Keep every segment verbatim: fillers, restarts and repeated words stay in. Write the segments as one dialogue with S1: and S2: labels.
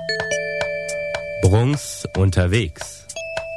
S1: Brunks unterwegs.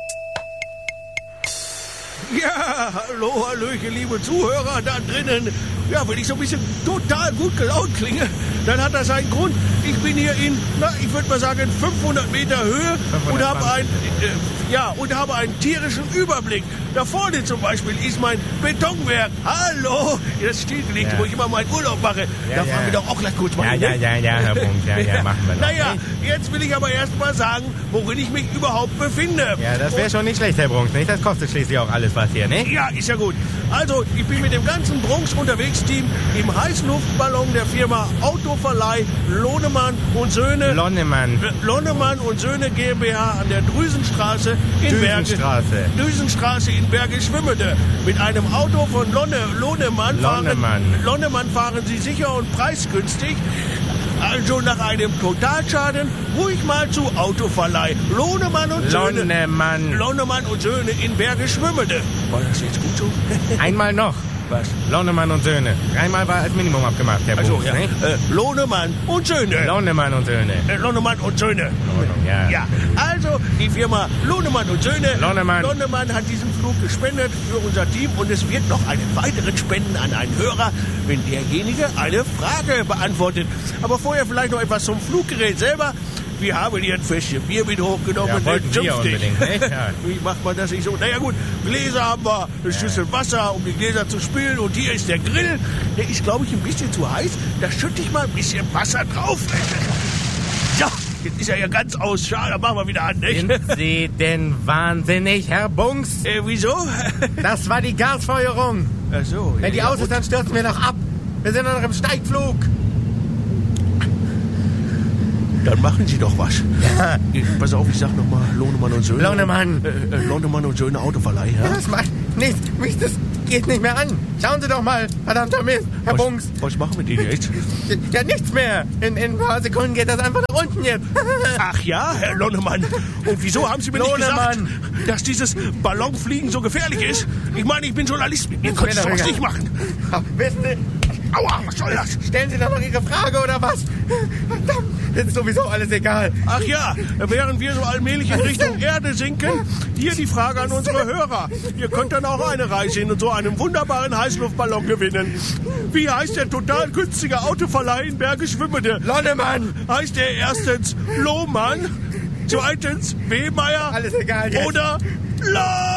S2: Ja, hallo, hallöchen, liebe Zuhörer da drinnen. Ja, wenn ich so ein bisschen total gut gelaunt klinge, dann hat das einen Grund. Ich bin hier in, na, ich würde mal sagen, fünfhundert Meter Höhe und habe ein, äh, ja, und habe einen tierischen Überblick. Da vorne zum Beispiel ist mein Betonwerk. Hallo, das stillgelegt, ja. Wo ich immer meinen Urlaub mache.
S1: Ja,
S2: da
S1: ja.
S2: fahren wir doch auch gleich kurz mal
S1: Ja,
S2: hin.
S1: ja, ja, ja, Herr Brunk, ja, ja, machen wir doch.
S2: Naja, jetzt will ich aber erst mal sagen, worin ich mich überhaupt befinde.
S1: Ja, das wäre schon nicht schlecht, Herr Brunk, nicht? Das kostet schließlich auch alles was hier, ne?
S2: Ja, ist ja gut. Also, ich bin mit dem ganzen Brunks Unterwegs-Team im Heißluftballon der Firma Autoverleih Lohnemann und Söhne.
S1: Lonnemann.
S2: Äh, Lonnemann und Söhne GmbH an der Drüsenstraße in Berge.
S1: Düsenstraße.
S2: Düsenstraße in Bergisch-Schwimmede. Mit einem Auto von Lonne, Lohnemann,
S1: Lonnemann.
S2: Fahren, Lonnemann fahren Sie sicher und preisgünstig. Also nach einem Totalschaden ruhig mal zu Autoverleih Lohnemann und Söhne.
S1: Lonnemann.
S2: Lonnemann und Söhne in Bergisch-Schwimmede. War das jetzt gut so?
S1: Einmal noch.
S2: Was?
S1: Lonnemann und Söhne. Einmal war als Minimum abgemacht, Herr
S2: Also,
S1: Brunk,
S2: ja.
S1: ne?
S2: Äh, Lohnemann und Söhne.
S1: Lonnemann und Söhne.
S2: Äh, Lohnemann und Söhne.
S1: Ordnung, ja.
S2: Ja, also die Firma Lohnemann und Söhne.
S1: Lonnemann.
S2: Lonnemann hat diesen Flug gespendet für unser Team und es wird noch einen weiteren spenden an einen Hörer, wenn derjenige eine Frage beantwortet. Aber vorher vielleicht noch etwas zum Fluggerät selber. Wir haben hier ein Fässchen Bier mit hochgenommen.
S1: Ja, wollten wir unbedingt, ne? Ja.
S2: Wie macht man das nicht so? Naja gut, Gläser haben wir, eine Schüssel Wasser, um die Gläser zu spülen. Und hier ist der Grill. Der ist, glaube ich, ein bisschen zu heiß. Da schütte ich mal ein bisschen Wasser drauf. Ja, jetzt ist er ja ganz aus. Schade, machen wir wieder an, nicht?
S1: Sind Sie denn wahnsinnig, Herr Bunks?
S2: Äh, wieso?
S1: Das war die Gasfeuerung.
S2: Ach so.
S1: Wenn die
S2: ja,
S1: aus ist, dann stürzen wir noch ab. Wir sind noch im Steigflug.
S2: Dann machen Sie doch was.
S1: Ja.
S2: Pass auf, ich sag nochmal Lohnemann und Söhne.
S1: Lonnemann.
S2: Äh, äh, Lohnemann und Söhne Autoverleih, ja?
S1: Das macht nichts. Mich, das geht nicht mehr an. Schauen Sie doch mal, verdammter Mist, Herr
S2: was,
S1: Bunks.
S2: Was machen wir denn jetzt?
S1: Ja, nichts mehr. In, in ein paar Sekunden geht das einfach nach unten jetzt.
S2: Ach ja, Herr Lonnemann. Und wieso haben Sie mir nicht gesagt,
S1: Lonnemann.
S2: dass dieses Ballonfliegen so gefährlich ist? Ich meine, ich bin Journalist. Ihr könnt
S1: mir
S2: sowas
S1: doch
S2: nicht machen.
S1: Ach, wissen Sie,
S2: Aua, was soll das?
S1: stellen Sie doch noch Ihre Frage oder was? Verdammt, das ist sowieso alles egal.
S2: Ach ja, während wir so allmählich in Richtung Erde sinken, hier die Frage an unsere Hörer. Ihr könnt dann auch eine Reise in so einem wunderbaren Heißluftballon gewinnen. Wie heißt der total günstige Autoverleih in Bergisch-Schwimmede?
S1: Lonnemann.
S2: Heißt der erstens Lohmann, zweitens Wehmeier
S1: Alles egal jetzt.
S2: oder Lohmann?